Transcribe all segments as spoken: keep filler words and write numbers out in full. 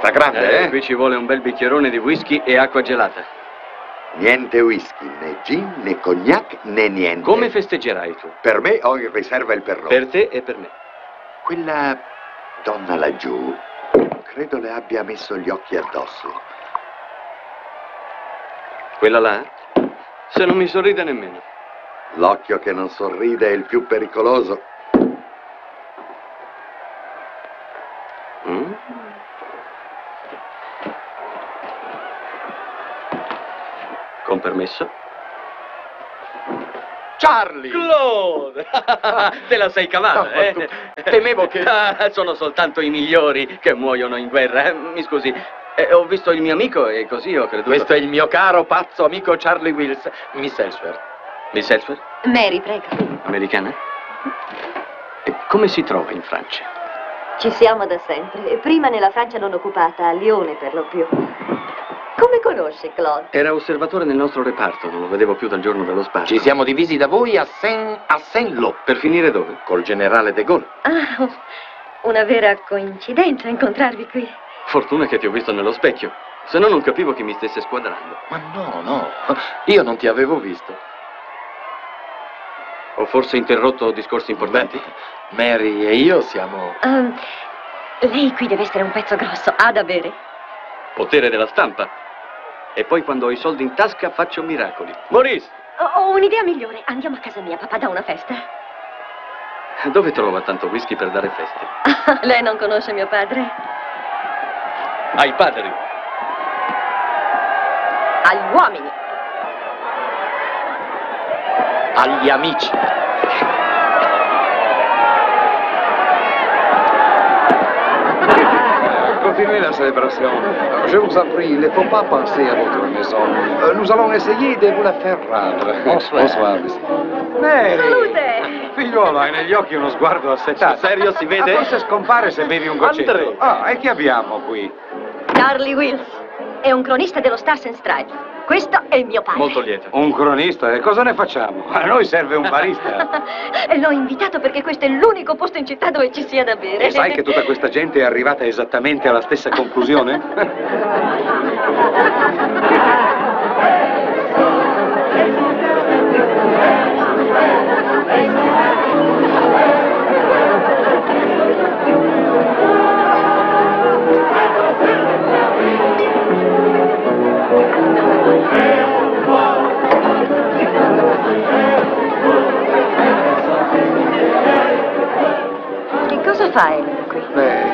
Sta grande, eh, eh? Qui ci vuole un bel bicchierone di whisky e acqua gelata. Niente whisky, né gin, né cognac, né niente. Come festeggerai tu? Per me ho in riserva il Perrier. Per te e per me. Quella donna laggiù, credo le abbia messo gli occhi addosso. Quella là? Se non mi sorride nemmeno. L'occhio che non sorride è il più pericoloso. Mm? Con permesso? Charlie! Claude! Te la sei cavata, No, eh? tu- temevo che... Ah, sono soltanto i migliori che muoiono in guerra. eh. Mi scusi, eh, ho visto il mio amico e così ho creduto... Questo è il mio caro, pazzo amico Charlie Wills, Miss Ellsworth. Miss Ellsworth? Mary, prego. Americana? E come si trova in Francia? Ci siamo da sempre. Prima nella Francia non occupata, a Lione per lo più. Come conosce Claude? Era osservatore nel nostro reparto, non lo vedevo più dal giorno dello sbarco. Ci siamo divisi da voi a Saint... a Saint-Lô. Per finire dove? Col generale de Gaulle. Ah, una vera coincidenza incontrarvi qui. Fortuna che ti ho visto nello specchio, se no non capivo chi mi stesse squadrando. Ma no, no, io non ti avevo visto. Ho forse interrotto discorsi importanti? Beh, Mary e io siamo... Um, lei qui deve essere un pezzo grosso. Ha da bere? Potere della stampa. E poi quando ho i soldi in tasca faccio miracoli. Maurice! Ho, ho un'idea migliore. Andiamo a casa mia, papà dà una festa. Dove trova tanto whisky per dare feste? Lei non conosce mio padre? Ai padri. Agli uomini. agli amici. Continuez la célébration. Je vous en prie, il ne faut pas penser à votre maison. Euh, Nous allons essayer de vous la faire rendre. Bonsoir. Bonsoir, monsieur. Mary! Salute! Figliuolo, hai negli occhi uno sguardo assetato. Serio, si vede? Ma forse scompare se bevi un goccetto. André. Ah, e chi abbiamo qui? Charlie Wills. È un cronista dello Stars and Stripes. Questo è il mio padre. Molto lieto. Un cronista? E cosa ne facciamo? A noi serve un barista. L'ho invitato perché questo è l'unico posto in città dove ci sia da bere. E sai che tutta questa gente è arrivata esattamente alla stessa conclusione? Che cosa fai qui? Beh,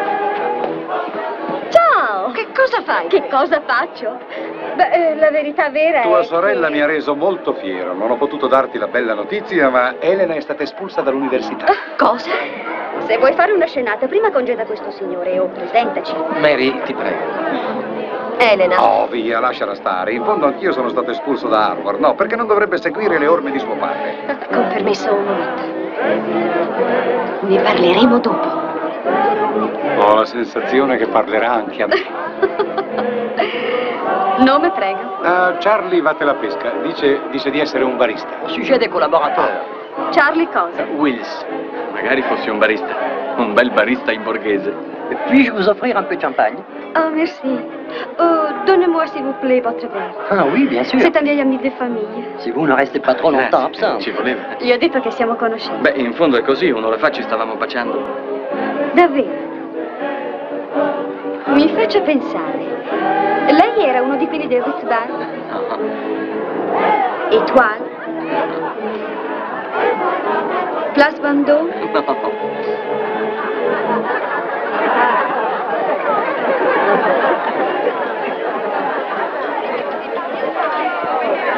Ciao! Che cosa fai? Che cosa faccio? Beh, eh, la verità vera tua è sorella che... mi ha reso molto fiero. Non ho potuto darti la bella notizia, ma Elena è stata espulsa dall'università. Cosa? Se vuoi fare una scenata, prima congeda questo signore o presentaci. Mary, ti prego. Elena. Oh, via, lasciala stare. In fondo anch'io sono stato espulso da Harvard. No, perché non dovrebbe seguire le orme di suo padre. Con permesso un momento. Ne parleremo dopo. Ho la sensazione che parlerà anche a me. Nome, prego. Uh, Charlie vatte la pesca. Dice, dice di essere un barista. Sujet des collaborateurs. Charlie cosa? Wills. Magari fossi un barista. Un bel barista in borghese. Puis-je vous offrir un peu de champagne? Oh, merci. Oh, donnez-moi, s'il vous plaît, votre verre. Ah oui, bien sûr. C'est un vieil ami de famille. Si vous ne restez pas trop longtemps absent. Ci voleva. Gli ho detto che siamo conosciuti. Beh, in fondo è così. Un'ora fa ci stavamo baciando. Davvero? Mi faccia pensare. Lei era uno di quelli del Ritz Bar? No. Étoile? Place Vendôme? No.